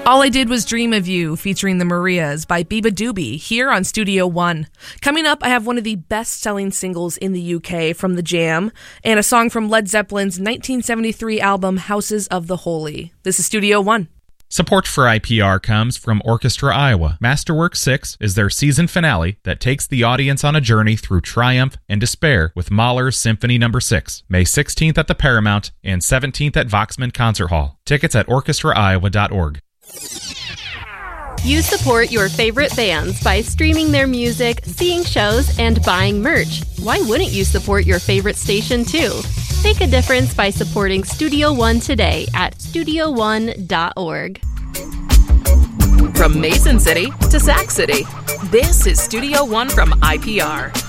All I Did Was Dream of You, featuring the Marias by Biba Doobie, here on Studio One. Coming up, I have one of the best-selling singles in the UK from The Jam, and a song from Led Zeppelin's 1973 album Houses of the Holy. This is Studio One. Support for IPR comes from Orchestra Iowa. Masterwork 6 is their season finale that takes the audience on a journey through triumph and despair with Mahler's Symphony No. 6, May 16th at the Paramount and 17th at Voxman Concert Hall. Tickets at orchestraiowa.org. You support your favorite bands by streaming their music, seeing shows, and buying merch. Why wouldn't you support your favorite station too? Make a difference by supporting Studio One today at studioone.org. From Mason City to Sac City, this is Studio One from IPR.